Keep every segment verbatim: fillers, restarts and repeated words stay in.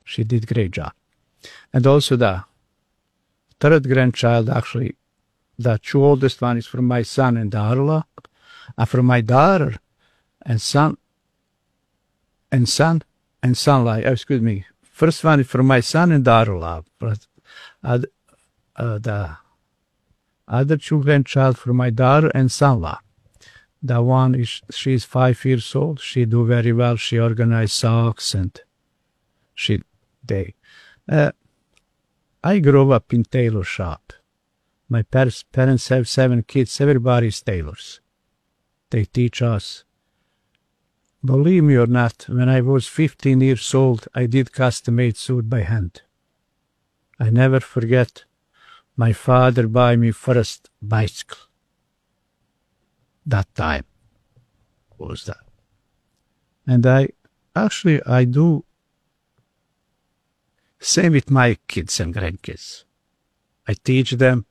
She did great job. And also the third grandchild, actually, the two oldest one is from my son and daughter-in-law, and from my daughter and son, and son, and son-in-law, excuse me. First one is from my son and daughter-in-law, but uh, uh, the other two grandchild from my daughter and son-in-law. The one is, she's five years old. She do very well. She organize socks and she, they, uh, I grew up in tailor shop. My parents, parents have seven kids. Everybody's tailors. They teach us. Believe me or not, when I was fifteen years old, I did custom-made suit by hand. I never forget my father buy me first bicycle. That time was that. And I, actually, I do same with my kids and grandkids. I teach them.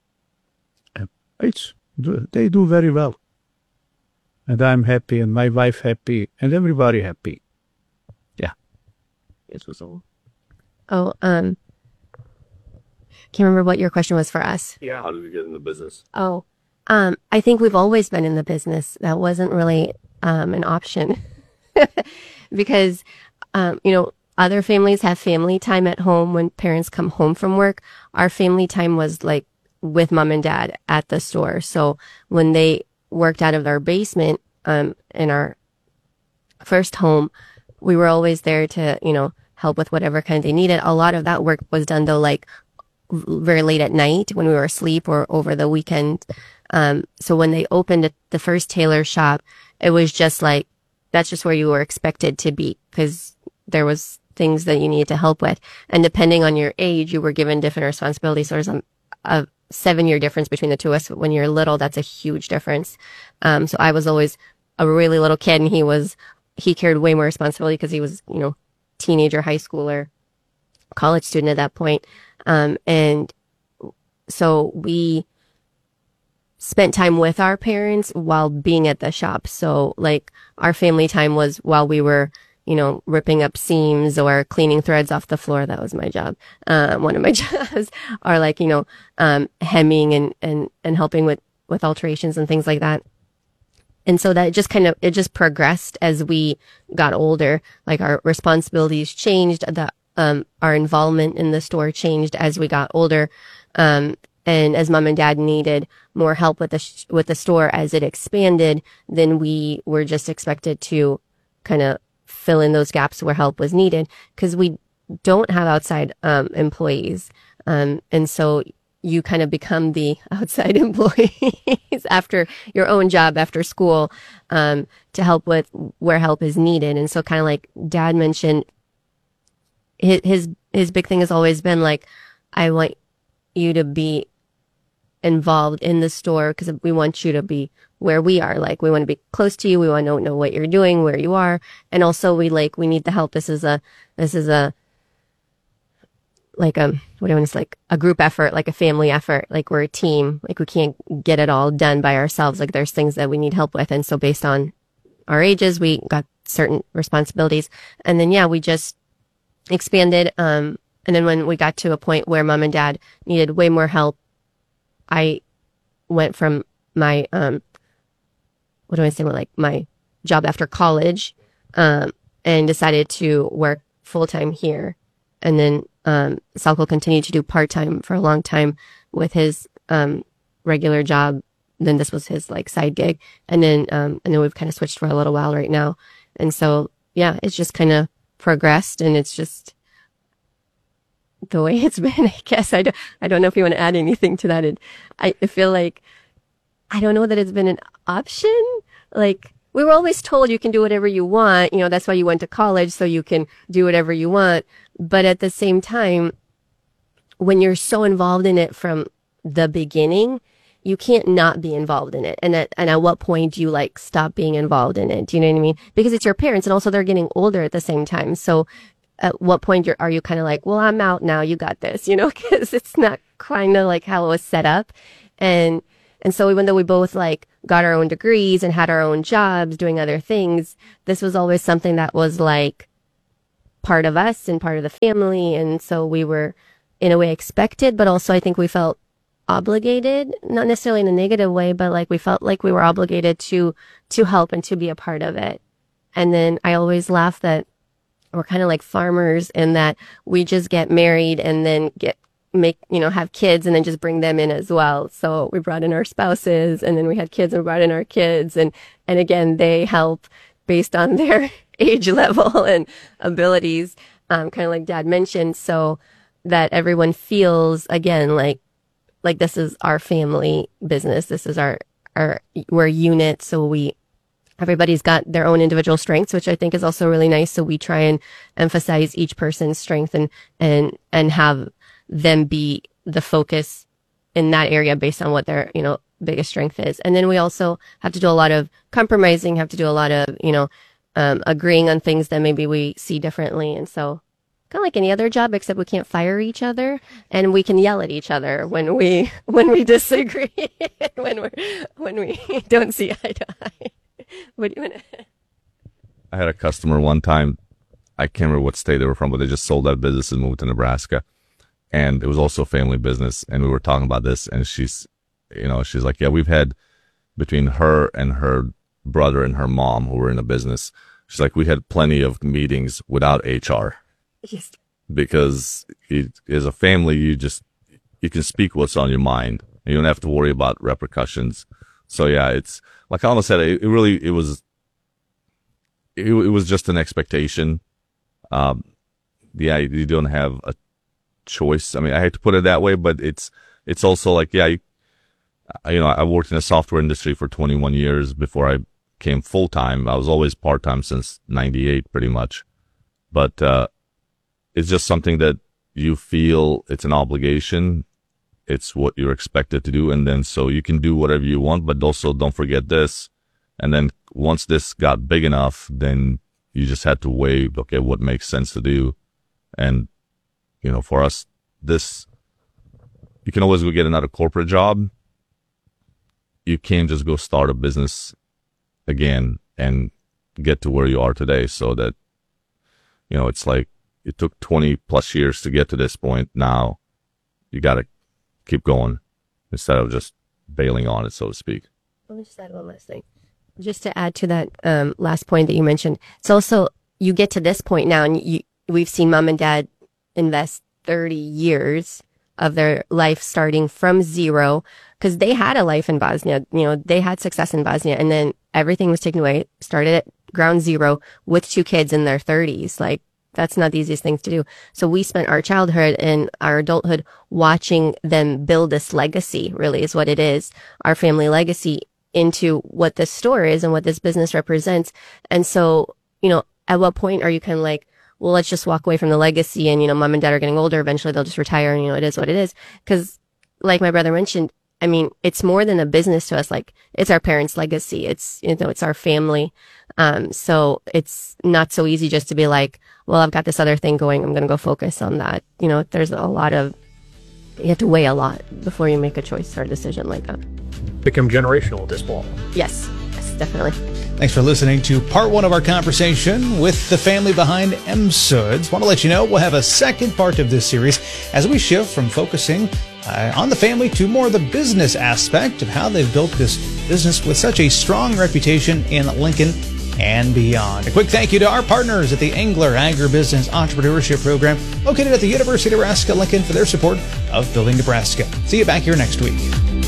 It's, they do very well. And I'm happy, and my wife happy, and everybody happy. Yeah. It was all. Oh, um, can't remember what your question was for us. Yeah. How did we get in the business? Oh, um, I think we've always been in the business. That wasn't really um, an option because, um, you know, other families have family time at home when parents come home from work. Our family time was like with mom and dad at the store. So when they worked out of their basement um, in our first home, we were always there to, you know, help with whatever kind they needed. A lot of that work was done, though, like very late at night when we were asleep or over the weekend. Um, so when they opened the first tailor shop, it was just like, that's just where you were expected to be because there was things that you needed to help with. And depending on your age, you were given different responsibilities. So there's a, a seven year difference between the two of us. When you're little, that's a huge difference. Um, so I was always a really little kid and he was, he carried way more responsibility because he was, you know, teenager, high schooler, college student at that point. Um, and so we spent time with our parents while being at the shop. So like our family time was while we were, you know, ripping up seams or cleaning threads off the floor. That was my job. Um, one of my jobs or like, you know, um, hemming and, and, and helping with, with alterations and things like that. And so that just kind of, it just progressed as we got older. Like our responsibilities changed, the, um, our involvement in the store changed as we got older. Um, and as mom and dad needed more help with the, sh- with the store as it expanded, then we were just expected to kind of fill in those gaps where help was needed because we don't have outside, um, employees. Um, and so you kind of become the outside employees after your own job, after school, um, to help with where help is needed. And so kind of like dad mentioned, his, his, his big thing has always been like, I want you to be involved in the store because we want you to be where we are. Like, we want to be close to you. We want to know what you're doing, where you are. And also we like, we need the help. This is a, this is a, like a, what do I want to say, like a group effort, like a family effort. Like we're a team. Like we can't get it all done by ourselves. Like there's things that we need help with. And so based on our ages, we got certain responsibilities. And then, yeah, we just expanded. Um, and then when we got to a point where mom and dad needed way more help, I went from my, um, what do I say, like my job after college, um, and decided to work full time here. And then, um, Salko continued to do part time for a long time with his, um, regular job. Then this was his like side gig. And then, um, and then we've kind of switched for a little while right now. And so, yeah, it's just kind of progressed and it's just the way it's been, I guess. I don't, I don't know if you want to add anything to that. It, I feel like, I don't know that it's been an option. Like, we were always told you can do whatever you want. You know, that's why you went to college, so you can do whatever you want. But at the same time, when you're so involved in it from the beginning, you can't not be involved in it. And at, and at what point do you like stop being involved in it? Do you know what I mean? Because it's your parents and also they're getting older at the same time. So at what point you're, are you kind of like, well, I'm out now. You got this, you know, because it's not kind of like how it was set up. And, and so even though we both like got our own degrees and had our own jobs doing other things, this was always something that was like part of us and part of the family. And so we were in a way expected, but also I think we felt obligated, not necessarily in a negative way, but like we felt like we were obligated to, to help and to be a part of it. And then I always laugh that we're kind of like farmers in that we just get married and then get, make, you know, have kids and then just bring them in as well. So we brought in our spouses and then we had kids and we brought in our kids. And, and again, they help based on their age level and abilities, um, kind of like Dad mentioned, so that everyone feels again, like, like this is our family business. This is our, our, we're a unit. So we, everybody's got their own individual strengths, which I think is also really nice. So we try and emphasize each person's strength and, and, and have them be the focus in that area based on what their, you know, biggest strength is. And then we also have to do a lot of compromising, have to do a lot of, you know, um, agreeing on things that maybe we see differently. And so kind of like any other job, except we can't fire each other and we can yell at each other when we, when we disagree, when we're, when we don't see eye to eye. What do you want to? I had a customer one time. I can't remember what state they were from, but they just sold that business and moved to Nebraska. And it was also a family business. And we were talking about this and she's, you know, she's like, yeah, we've had between her and her brother and her mom who were in the business. She's like, we had plenty of meetings without H R. Yes. Because it, as a family, you just, you can speak what's on your mind. You don't have to worry about repercussions. So yeah, it's like Alma said, it, it really, it was, it, it was just an expectation. Um, yeah, you don't have a choice. I mean, I hate to put it that way, but it's, it's also like, yeah, you, you know, I worked in the software industry for twenty-one years before I came full time. I was always part time since ninety-eight pretty much, but, uh, it's just something that you feel it's an obligation. It's what you're expected to do. And then so you can do whatever you want, but also don't forget this. And then once this got big enough, then you just had to weigh, okay, what makes sense to do. And, you know, for us, this, you can always go get another corporate job. You can't just go start a business again and get to where you are today. So that, you know, it's like, it took twenty plus years to get to this point. Now you got to keep going instead of just bailing on it, so to speak. Let me just add one last thing. Just to add to that um, last point that you mentioned. It's also, you get to this point now and you, we've seen mom and dad invest thirty years of their life starting from zero because they had a life in Bosnia. You know, they had success in Bosnia and then everything was taken away, started at ground zero with two kids in their thirties. Like, that's not the easiest thing to do. So we spent our childhood and our adulthood watching them build this legacy, really is what it is, our family legacy into what this store is and what this business represents. And so, you know, at what point are you kind of like, well, let's just walk away from the legacy and, you know, mom and dad are getting older. Eventually they'll just retire and, you know, it is what it is. Because like my brother mentioned, I mean, it's more than a business to us. Like, it's our parents' legacy. It's, you know, it's our family. Um, so it's not so easy just to be like, well, I've got this other thing going. I'm going to go focus on that. You know, there's a lot of, you have to weigh a lot before you make a choice or a decision like that. Become generational at this point. Yes, yes, definitely. Thanks for listening to part one of our conversation with the family behind M S U D S. Want to let you know we'll have a second part of this series as we shift from focusing uh, on the family to more the business aspect of how they've built this business with such a strong reputation in Lincoln and beyond. A quick thank you to our partners at the Engler Agribusiness Entrepreneurship Program located at the University of Nebraska-Lincoln for their support of Building Nebraska. See you back here next week.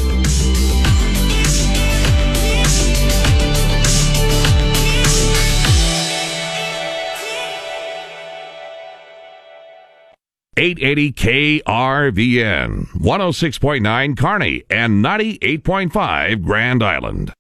eight eighty K R V N, one oh six point nine Kearney, and ninety-eight point five Grand Island.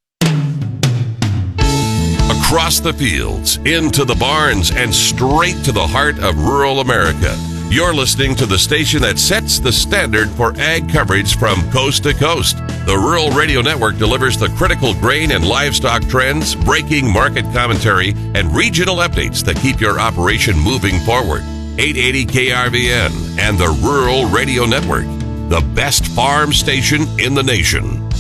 Across the fields, into the barns, and straight to the heart of rural America. You're listening to the station that sets the standard for ag coverage from coast to coast. The Rural Radio Network delivers the critical grain and livestock trends, breaking market commentary, and regional updates that keep your operation moving forward. eight eighty K R V N and the Rural Radio Network, the best farm station in the nation.